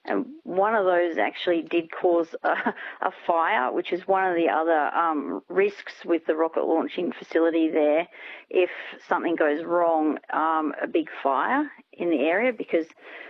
and one of those actually did cause a fire, which is one of the other risks with the rocket launching facility there. If something goes wrong, a big fire in the area, because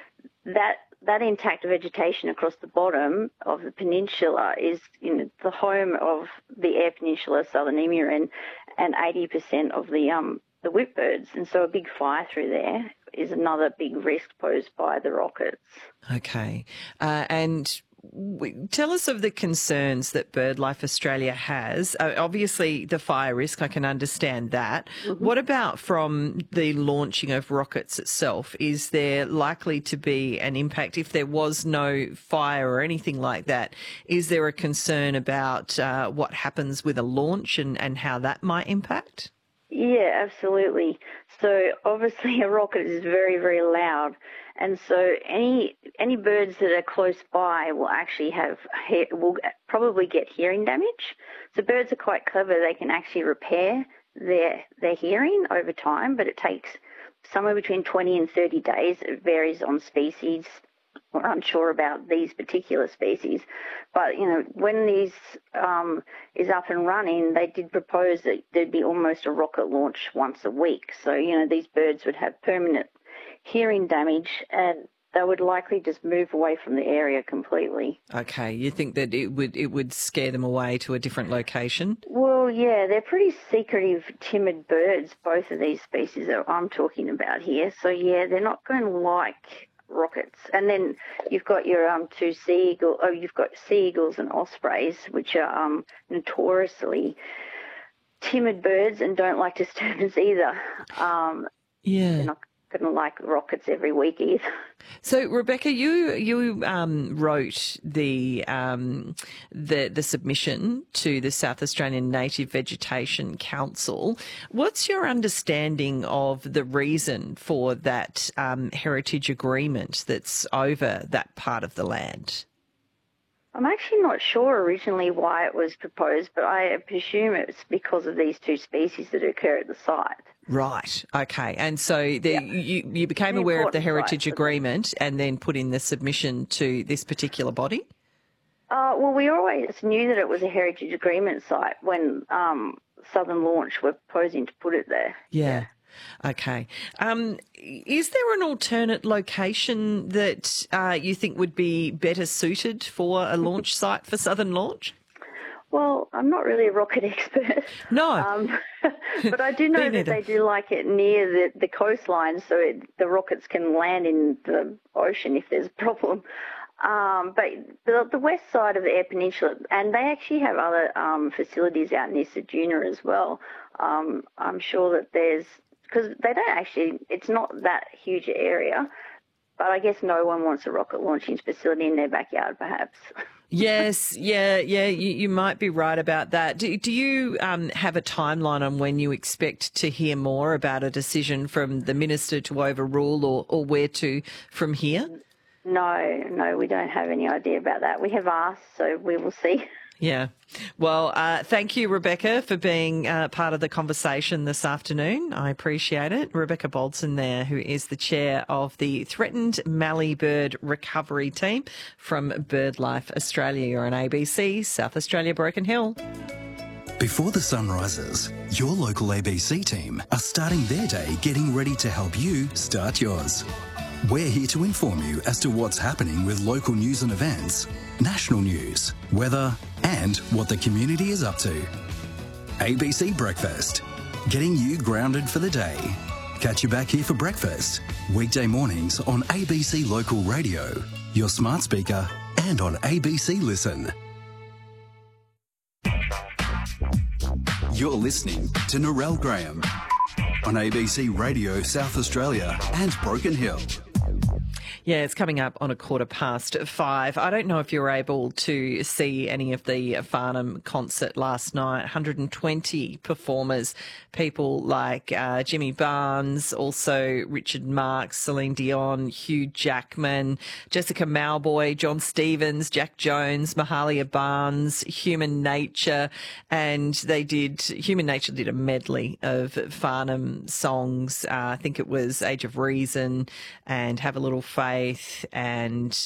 that intact vegetation across the bottom of the peninsula is the home of the Eyre Peninsula, southern emu, and 80% of the whipbirds. And so a big fire through there is another big risk posed by the rockets. Okay. And tell us of the concerns that BirdLife Australia has. Obviously, the fire risk, I can understand that. Mm-hmm. What about from the launching of rockets itself? Is there likely to be an impact if there was no fire or anything like that? Is there a concern about what happens with a launch and how that might impact? Yeah, absolutely. So obviously a rocket is very, very loud, and so any birds that are close by will probably get hearing damage. So birds are quite clever; they can actually repair their hearing over time, but it takes somewhere between 20 and 30 days. It varies on species. We're unsure about these particular species, but when these is up and running, they did propose that there'd be almost a rocket launch once a week. So these birds would have permanent hearing damage, and they would likely just move away from the area completely. Okay, you think that it would scare them away to a different location? Well, yeah, they're pretty secretive, timid birds, both of these species that I'm talking about here. So yeah, they're not going to like rockets. And then you've got your you've got sea eagles and ospreys, which are notoriously timid birds and don't like disturbance either. They're not going to like rockets every week either. So, Rebecca, you wrote the submission to the South Australian Native Vegetation Council. What's your understanding of the reason for that heritage agreement that's over that part of the land? I'm actually not sure originally why it was proposed, but I presume it's because of these two species that occur at the site. Right. Okay. And so you became aware of the heritage agreement and then put in the submission to this particular body? Well, we always knew that it was a heritage agreement site when Southern Launch were proposing to put it there. Yeah. Okay. Is there an alternate location that you think would be better suited for a launch site for Southern Launch? Well, I'm not really a rocket expert. No. But I do know that they do like it near the coastline, so the rockets can land in the ocean if there's a problem. But the west side of the Eyre Peninsula, and they actually have other facilities out near Ceduna as well. I'm sure that because they don't actually, it's not that huge area, but I guess no one wants a rocket launching facility in their backyard, perhaps. Yes, you might be right about that. Do you have a timeline on when you expect to hear more about a decision from the Minister to overrule or where to from here? No, we don't have any idea about that. We have asked, so we will see. Yeah. Well, thank you, Rebecca, for being part of the conversation this afternoon. I appreciate it. Rebecca Boldson there, who is the chair of the Threatened Mallee Bird Recovery Team from BirdLife Australia. You're on ABC, South Australia, Broken Hill. Before the sun rises, your local ABC team are starting their day getting ready to help you start yours. We're here to inform you as to what's happening with local news and events, national news, weather, and what the community is up to. ABC Breakfast, getting you grounded for the day. Catch you back here for breakfast, weekday mornings on ABC Local Radio, your smart speaker, and on ABC Listen. You're listening to Narelle Graham on ABC Radio South Australia and Broken Hill. Yeah, it's coming up on 5:15. I don't know if you were able to see any of the Farnham concert last night. 120 performers, people like Jimmy Barnes, also Richard Marx, Celine Dion, Hugh Jackman, Jessica Mauboy, John Stevens, Jack Jones, Mahalia Barnes, Human Nature, and Human Nature did a medley of Farnham songs. I think it was Age of Reason and Have a Little Faith and